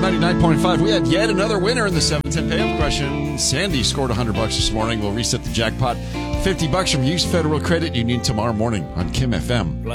99.5. We had yet another winner in the 710 payout question. Sandy scored $100 this morning. We'll reset the jackpot. $50 from Hughes Federal Credit Union tomorrow morning on Kim FM.